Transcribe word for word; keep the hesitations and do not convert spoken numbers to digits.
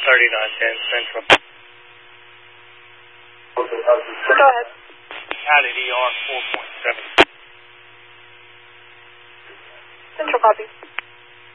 thirty-nine ten Central. Go ahead. Added E R four point seven. Central copy.